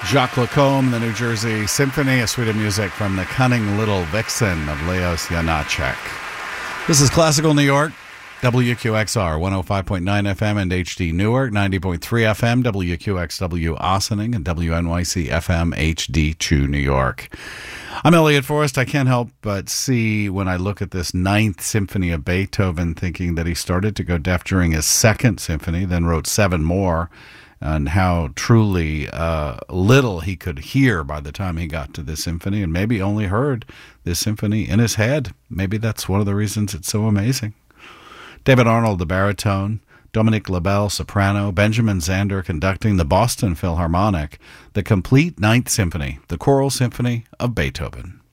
Jacques Lacombe, the New Jersey Symphony, a suite of music from the Cunning Little Vixen of Leos Janáček. This is Classical New York, WQXR, 105.9 FM and HD Newark, 90.3 FM, WQXW Ossining, and WNYC FM HD2 New York. I'm Elliot Forrest. I can't help but see when I look at this Ninth Symphony of Beethoven, thinking that he started to go deaf during his Second Symphony, then wrote 7 more, and how truly little he could hear by the time he got to this symphony, and maybe only heard this symphony in his head. Maybe that's one of the reasons it's so amazing. David Arnold, the baritone, Dominique Labelle, soprano, Benjamin Zander conducting, the Boston Philharmonic, the complete Ninth Symphony, the Choral Symphony of Beethoven.